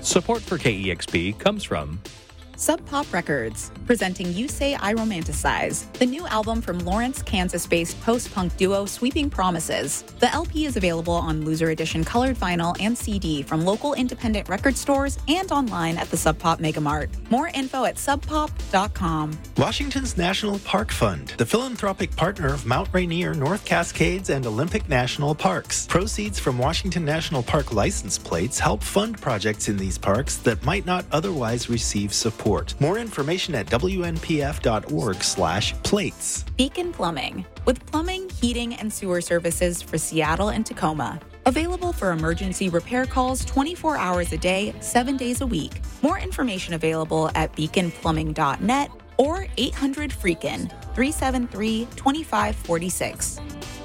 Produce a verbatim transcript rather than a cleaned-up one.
Support for K E X P comes from Sub Pop Records, presenting You Say I Romanticize, the new album from Lawrence, Kansas-based post-punk duo Sweeping Promises. The L P is available on Loser Edition colored vinyl and C D from local independent record stores and online at the Sub Pop Megamart. More info at sub pop dot com. Washington's National Park Fund, the philanthropic partner of Mount Rainier, North Cascades, and Olympic National Parks. Proceeds from Washington National Park license plates help fund projects in these parks that might not otherwise receive support. More information at w n p f dot org slash plates. Beacon Plumbing, with plumbing, heating, and sewer services for Seattle and Tacoma. Available for emergency repair calls twenty-four hours a day, seven days a week. More information available at beacon plumbing dot net or eight hundred freakin, three seven three, two five four six.